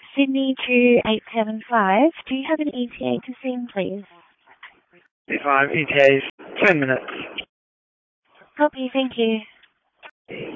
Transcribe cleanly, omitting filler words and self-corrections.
Sydney to 875. Do you have an ETA to sing, please? If I'm ETA's 10 minutes. Copy, thank you.